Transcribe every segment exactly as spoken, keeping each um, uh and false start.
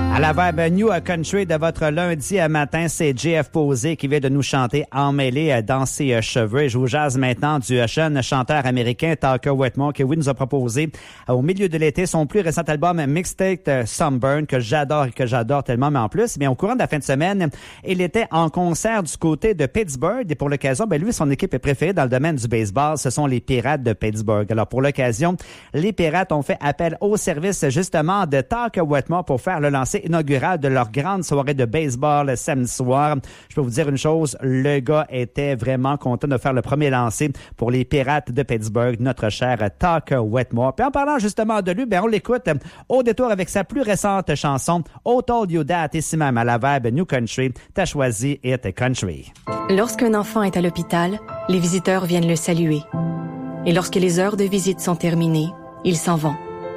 À la vibe New Country de votre lundi matin, c'est J F Posé qui vient de nous chanter Emmêlé dans ses cheveux. Et je vous jase maintenant du jeune chanteur américain Tucker Whitmore qui, oui, nous a proposé au milieu de l'été son plus récent album Mixtape Sunburn que j'adore et que j'adore tellement. Mais en plus, bien, au courant de la fin de semaine, il était en concert du côté de Pittsburgh et pour l'occasion, ben lui, son équipe préférée dans le domaine du baseball, ce sont les Pirates de Pittsburgh. Alors pour l'occasion, les Pirates ont fait appel au service justement de Tucker Whitmore pour faire le lancer inaugural de leur grande soirée de baseball samedi soir. Je peux vous dire une chose, le gars était vraiment content de faire le premier lancer pour les Pirates de Pittsburgh, notre cher Tucker Whitmore. Puis en parlant justement de lui, ben on l'écoute au détour avec sa plus récente chanson « Oh Told You That » ici même à la vibe New Country. T'as choisi It Country. Lorsqu'un enfant est à l'hôpital, les visiteurs viennent le saluer. Et lorsque les heures de visite sont terminées, ils s'en vont.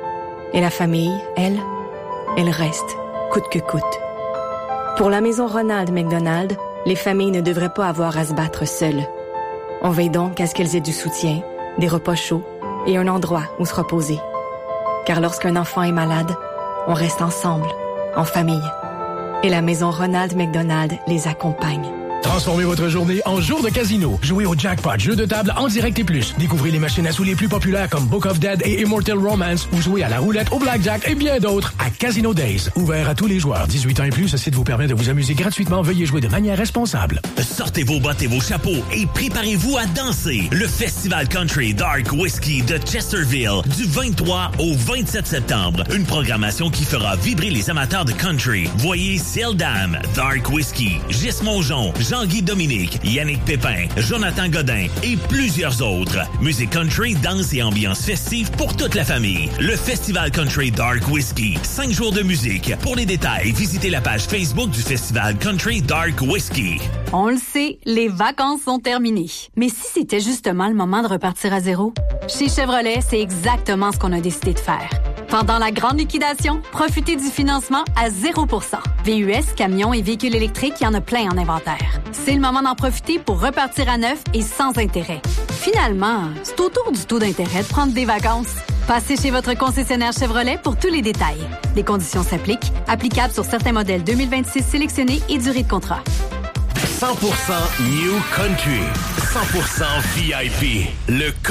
Et la famille, elle, elle reste, coûte que coûte. Pour la maison Ronald McDonald, les familles ne devraient pas avoir à se battre seules. On veille donc à ce qu'elles aient du soutien, des repas chauds et un endroit où se reposer. Car lorsqu'un enfant est malade, on reste ensemble, en famille. Et la maison Ronald McDonald les accompagne. Transformez votre journée en jour de casino. Jouez au jackpot, jeu de table en direct et plus. Découvrez les machines à sous les plus populaires comme Book of Dead et Immortal Romance ou jouez à la roulette, au blackjack et bien d'autres à Casino Days. Ouvert à tous les joueurs. dix-huit ans et plus, ce site vous permet de vous amuser gratuitement. Veuillez jouer de manière responsable. Sortez vos bottes et vos chapeaux et préparez-vous à danser. Le Festival Country Dark Whiskey de Chesterville du vingt-trois au vingt-sept septembre. Une programmation qui fera vibrer les amateurs de country. Voyez Seldam, Dark Whiskey, Gis Mongeon, Jean-Guy Dominique, Yannick Pépin, Jonathan Godin et plusieurs autres. Musique country, danse et ambiance festive pour toute la famille. Le Festival Country Dark Whiskey. Cinq jours de musique. Pour les détails, visitez la page Facebook du Festival Country Dark Whiskey. On le sait, les vacances sont terminées. Mais si c'était justement le moment de repartir à zéro? Chez Chevrolet, c'est exactement ce qu'on a décidé de faire. Pendant la grande liquidation, profitez du financement à zéro pour cent. V U S, camions et véhicules électriques, il y en a plein en inventaire. C'est le moment d'en profiter pour repartir à neuf et sans intérêt. Finalement, c'est autour du taux d'intérêt de prendre des vacances. Passez chez votre concessionnaire Chevrolet pour tous les détails. Les conditions s'appliquent. Applicables sur certains modèles deux mille vingt-six sélectionnés et durée de contrat. cent pour cent New Country. cent pour cent V I P. Le